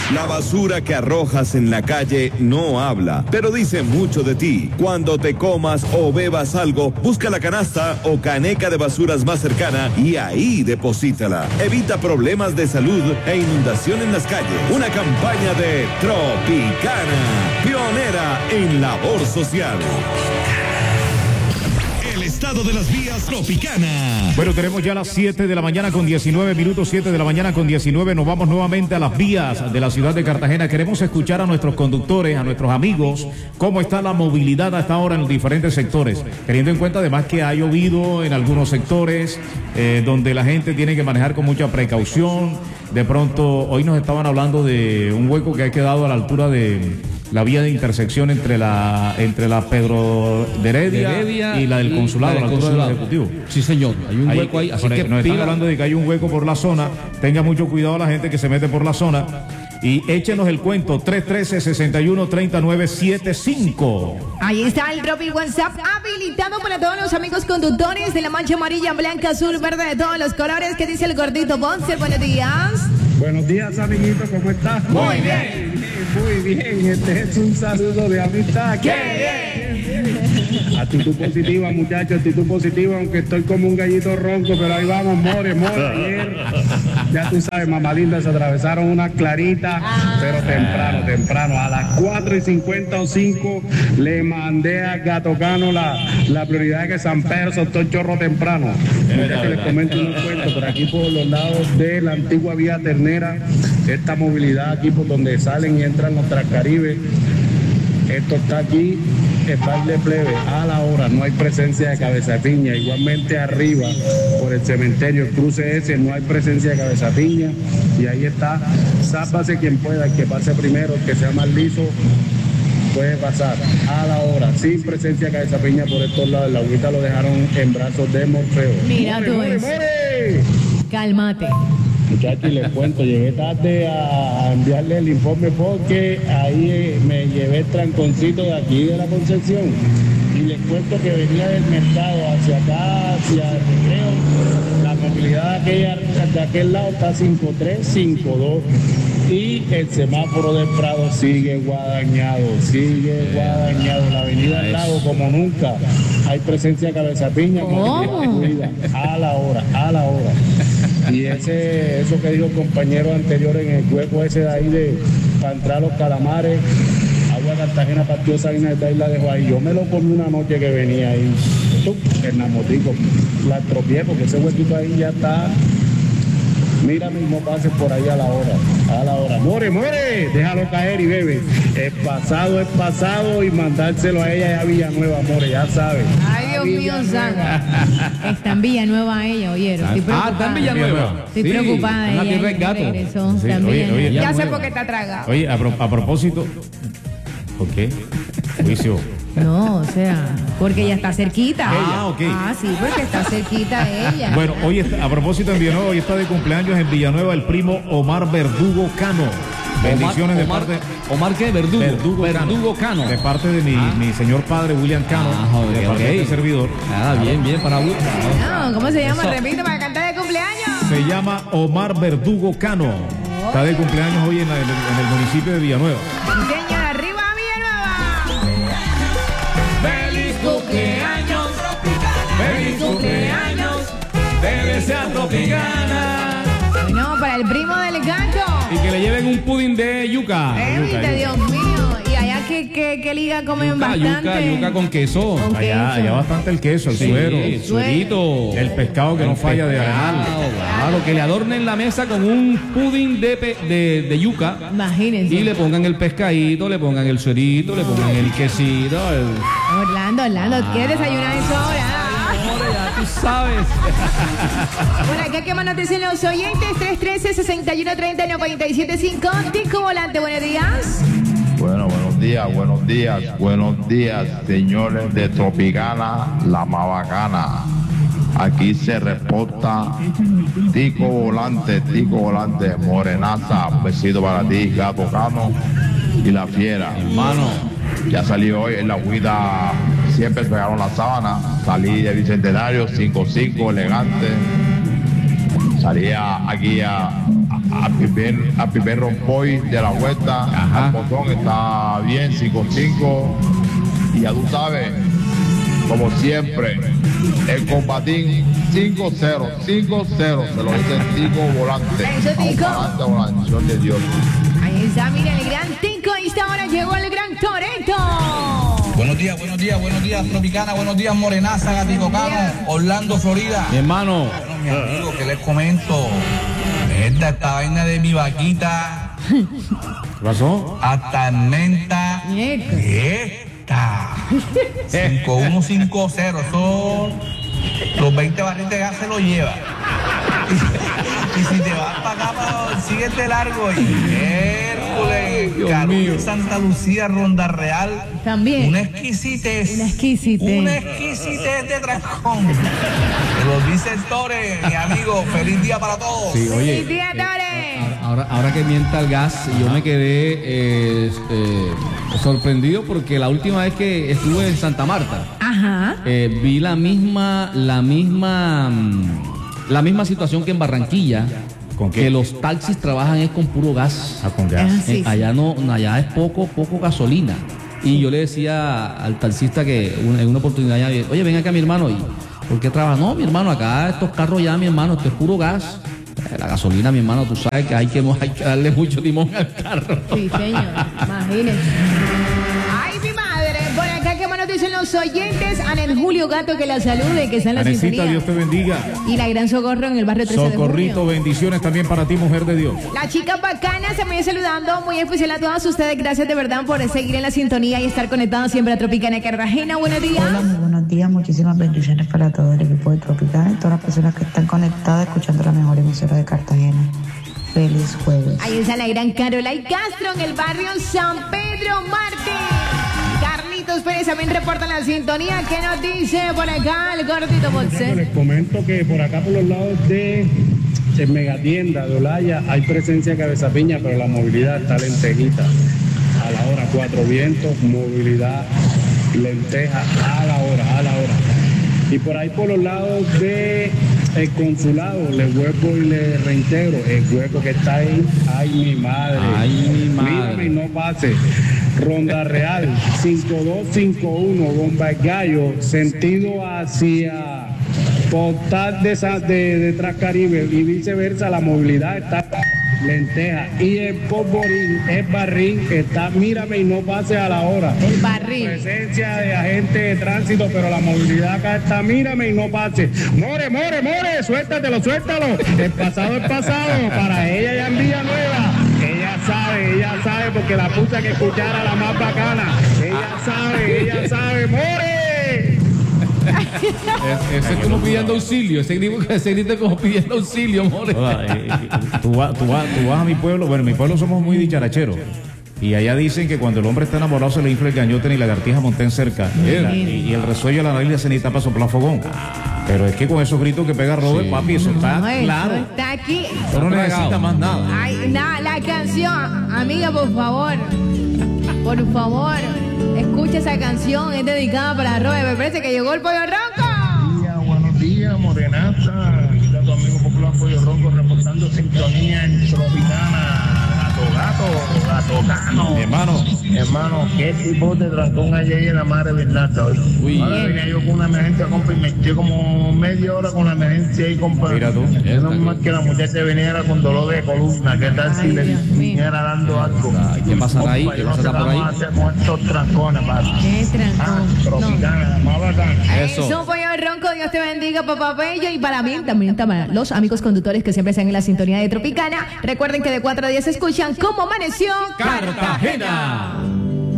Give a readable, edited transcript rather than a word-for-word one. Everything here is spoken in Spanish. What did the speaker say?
La basura que arrojas en la calle no habla, pero dice mucho de ti. Cuando te comas o bebas algo, busca la canasta o caneca de basuras más cercana y ahí deposítala. Evita problemas de salud e inundación en las calles. Una campaña de Tropicana, pionera en labor social. Estado de las vías Tropicana. Bueno, tenemos ya las 7 de la mañana con 19 minutos, 7 de la mañana con 19. Nos vamos nuevamente a las vías de la ciudad de Cartagena. Queremos escuchar a nuestros conductores, a nuestros amigos, cómo está la movilidad hasta ahora en los diferentes sectores. Teniendo en cuenta además que ha llovido en algunos sectores, donde la gente tiene que manejar con mucha precaución. De pronto, hoy nos estaban hablando de un hueco que ha quedado a la altura de la vía de intersección entre la Pedro de Heredia y la del consulado, a la altura del Ejecutivo. Sí, señor, hay un hueco ahí, así que nos están hablando de que hay un hueco por la zona. Tenga mucho cuidado la gente que se mete por la zona. Y échenos el cuento, 313-613975. Ahí está el Tropic WhatsApp habilitado para todos los amigos conductores de la mancha amarilla, blanca, azul, verde, de todos los colores. ¿Qué dice el gordito Bonser? Buenos días. Buenos días, amiguito, ¿cómo estás? Muy bien. Muy bien, este es un saludo de amistad. ¡Qué bien! Actitud positiva, muchachos, actitud positiva, aunque estoy como un gallito ronco, pero ahí vamos, more. Ayer, ya tú sabes, mamá linda, se atravesaron una clarita, pero temprano, a las 4:50 le mandé a Gato Cano la prioridad de que San Pedro soltó el chorro temprano. Que les comento un cuento, por aquí por los lados de la antigua vía Ternera, esta movilidad aquí por donde salen y entran los Transcaribes, esto está aquí, está de plebe, a la hora, no hay presencia de cabeza de piña. Igualmente arriba, por el cementerio, el cruce ese, no hay presencia de cabeza de piña. Y ahí está, sálvase quien pueda, el que pase primero, el que sea más liso, puede pasar a la hora, sin presencia de cabeza de piña por estos lados. La agüita lo dejaron en brazos de Morfeo. Mira tú eso. Cálmate. Muchachos, les cuento, llegué tarde a enviarle el informe porque ahí me llevé el tranconcito de aquí de la Concepción y les cuento que venía del mercado hacia acá, hacia el recreo, la movilidad de aquel lado está 5.3, 5.2 y el semáforo del Prado sigue guadañado, la avenida al lado como nunca, hay presencia de cabeza piña, a la hora. Y eso que dijo el compañero anterior en el hueco ese de ahí para entrar a los calamares, Agua Cartagena partió Salinas de ahí, la dejó ahí. Yo me lo comí una noche que venía ahí, en la motico, la estropeé porque ese huequito ahí ya está. Mira mismo pase por ahí a la hora. More, déjalo caer y bebe. El pasado es pasado y mandárselo a ella y a Villanueva, more, ya sabes. Ay, Dios mío, santo. Está en Villanueva ella, oyeron. Está en Villanueva. Estoy preocupada. En la tierra del gato. Sí, oye, ya sé por qué está tragado. Oye, a propósito, ¿por qué? Juicio. No, o sea, porque ella está cerquita. Ok. Sí, porque está cerquita ella. Bueno, hoy a propósito en Villanueva, hoy está de cumpleaños en Villanueva el primo Omar Verdugo Cano. Bendiciones de parte. ¿Omar qué? Verdugo Cano. De parte de mi señor padre William Cano. Joder, de parte de este servidor. Bien, para William. No, ¿cómo se llama? Repite para cantar de cumpleaños. Se llama Omar Verdugo Cano. Está de cumpleaños hoy en el municipio de Villanueva. Señor, arriba Villanueva. ¡Feliz cumpleaños! ¡Feliz cumpleaños! ¡Te desea Tropicana! No, para el primo del gato. Y que le lleven un pudín de yuca. Dios mío. Y allá que liga comen bastante. Yuca con queso. Allá bastante el queso, el suero. El suerito. El pescado que no falla de arenal. Claro, que le adornen la mesa con un pudín de yuca. Imagínense. Y le pongan el pescadito, le pongan el suerito, le pongan el quesito. Orlando, ¿quieres desayunar eso ahora? Ya tú sabes. Bueno, acá que más nos dicen los oyentes. 313-6130-975. Tico Volante, buenos días. Bueno, buenos días, señores de Tropicana, la más bacana. Aquí se reporta Tico Volante, morenaza, un besito para ti, Gato Cano y la fiera. Hermano, ya salí hoy en la huida, siempre pegaron la sábana, salí de Bicentenario, 5-5, elegante. Salí aquí a al primer rompoy de la vuelta. Ajá. El botón está bien, 5-5. Y ya tú sabes, como siempre, el combatín 5-0. Se lo dice el Tico Volante. Eso, Tico. Volante o la bendición de Dios. Ahí está, mira el gran Tico. Y esta hora llegó el gran Toretto. Buenos días, Tropicana, buenos días, Morenaza, Gaticocano, Orlando, Florida. Mi hermano. Bueno, mi amigo, ¿qué les comento? Esta vaina de mi vaquita, ¿Qué pasó? hasta en menta, esta. 5150, eso, los 20 barriles de gas se lo lleva. Y si te vas para acá, síguete largo y Hércules, Carolina, Santa Lucía, Ronda Real. También. Una exquisitez. Una exquisitez. Una exquisitez de trancón. Te lo dice el Tore, mi amigo. Feliz día para todos. Sí, oye. ¡Feliz día, Tore! Ahora que mienta el gas, yo me quedé sorprendido porque la última vez que estuve en Santa Marta, Ajá. vi la misma situación que en Barranquilla. ¿Con qué? Que los taxis trabajan es con puro gas. Ah, con gas. Sí, sí. Allá es poco gasolina. Y yo le decía al taxista que en una oportunidad ya, oye, ven acá mi hermano, ¿y por qué trabaja? No, mi hermano, acá estos carros ya, mi hermano, esto es puro gas. La gasolina, mi hermano, tú sabes que hay que darle mucho timón al carro. Sí, señor. Imagínense. Ay, mi madre. Por acá, ¿qué más nos dicen los oyentes? Anel Julio Gato, que la salude, que está en la Anecita, sintonía. Dios te bendiga. Y la gran Socorro en el barrio 13 de Socorrito, junio. bendiciones también para ti, mujer de Dios. Las chicas bacanas se me viene saludando. Muy especial a todas ustedes. Gracias de verdad por seguir en la sintonía y estar conectados siempre a Tropicana Cartagena. Buenos días. Hola, muy buenos días. Muchísimas bendiciones para todo el equipo de Tropicana y todas las personas que están conectadas escuchando la mejor emisora de Cartagena. Feliz jueves. Ahí está la gran Carolay Castro en el barrio San Pedro Marte. Carlitos Pérez también reporta la sintonía. ¿Qué nos dice por acá el gordito Ponce? Les comento que por acá por los lados de Megatienda de Olaya hay presencia de Cabeza Piña, pero la movilidad está lentejita. A la hora, 4 vientos, movilidad lenteja a la hora. Y por ahí por los lados de el consulado, le vuelvo y le reintegro el hueco que está ahí. Ay, mi madre. Mírame y no pase. Ronda Real, 5251, Bomba El Gallo, sentido hacia Portal de Transcaribe y viceversa, la movilidad está lenteja. Y el Polvorín, el Barrín, que está, mírame y no pase a la hora. El barril. Presencia de agentes de tránsito, pero la movilidad acá está, mírame y no pase. More, suéltalo. El pasado es pasado, para ella ya en Villanueva. Ella sabe, porque la puse a que escuchara la más bacana. Ella sabe, more. Ese es como pidiendo auxilio, ese grito es como pidiendo auxilio, more. Tú vas a mi pueblo. Bueno, en mi pueblo somos muy dicharacheros. Y allá dicen que cuando el hombre está enamorado se le infla el gañote y la lagartija montén cerca. Y el resuello de la nariz se necesita para soplar fogón. Pero es que con esos gritos que pega Robert, papi, eso está claro. Eso está aquí. Eso no necesita más nada. Ay, nada, la canción. Amiga, por favor. Por favor. Escucha esa canción. Es dedicada para Robert. Me parece que llegó el pollo ronco. Buenos días, Morenaza. Aquí está tu amigo popular Pollo Ronco reportando sintonía en Tropicana. Gato. Hermano, qué tipo de trancón hay ahí en la madre Bernarda hoy. Ahora venía yo con una emergencia, compa, y me eché como media hora con la emergencia ahí, compa. Mira tú. Eso es más que la muchacha viniera con dolor de columna. ¿Qué tal si le viniera dando algo? ¿Qué pasará ahí? Compa, ¿Qué yo no sé pasará por ahí? qué vamos a hacer con estos trancones, papi. Qué trancón. Tropicana, la más bacana. Eso, pollo ronco. Dios te bendiga, papá bello. Y para mí, también para los amigos conductores que siempre están en la sintonía de Tropicana. Recuerden que de 4 a 10 escuchan Cómo Amaneció Cartagena.